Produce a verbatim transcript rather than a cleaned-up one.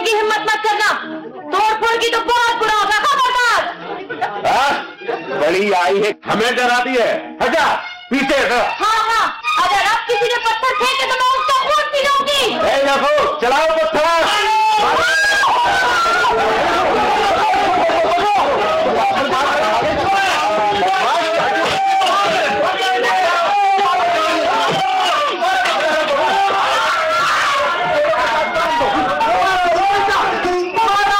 की हिम्मत मत करना, तोड़ फोड़ की तो बहुत बुरा होगा, खबरदार। बड़ी आई है, हमें डराती है। हटा पीछे हटा। हाँ हाँ, अगर अब किसी ने पत्थर फेंके तो मैं उसका खून पी लूंगी। चलाओ